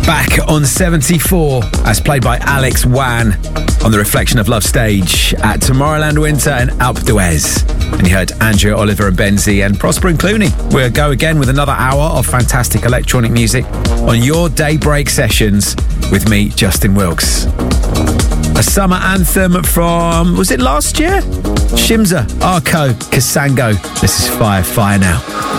Back on 74, as played by Alex Wan on the Reflection of Love stage at Tomorrowland Winter and Alpe d'Huez. And you heard Andrea, Oliver and Benzi and Prosper and Clooney. We'll go again with another hour of fantastic electronic music on your Daybreak Sessions with me, Justin Wilkes. A summer anthem from, was it last year? Shimza, Arco, Kasango. This is Fire Now.